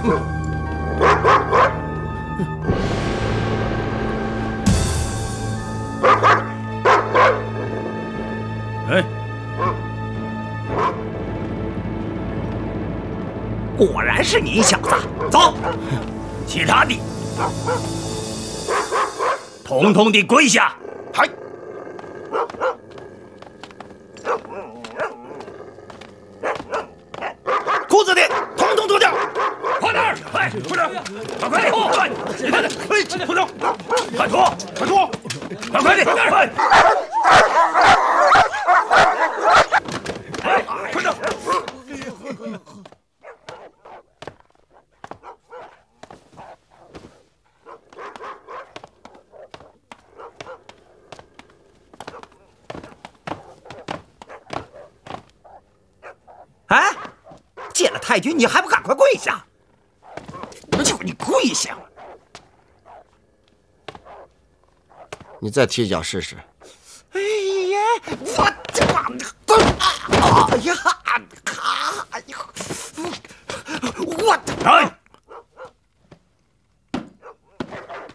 哎， 果然是你小子！走，其他的统统的跪下！ 嗨！ 裤子的统统脱掉！快点儿，快，快点儿，快快的，快，快点，快，脱掉！快脱，快脱，快快的，快！哎，快点！哎，见了太君你还不赶快跪下！就你跪下！ 你再踢一脚试试。 哎呀，我这哎呀，我哎。